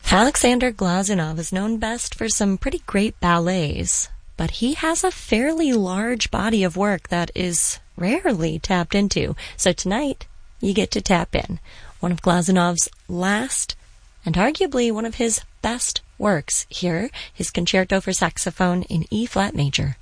Alexander Glazunov is known best for some pretty great ballets, but he has a fairly large body of work that is rarely tapped into. So tonight, you get to tap in. One of Glazunov's last, and arguably one of his best works here, his Concerto for Saxophone in E-flat major.